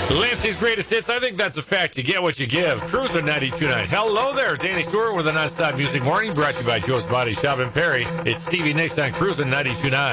Lansing's greatest hits. I think that's a fact. You get what you give. Cruising 92.9. Hello there. Danny Stewart with a non-stop music morning brought to you by Joe's Body Shop in Perry. It's Stevie Nicks on Cruising 92.9.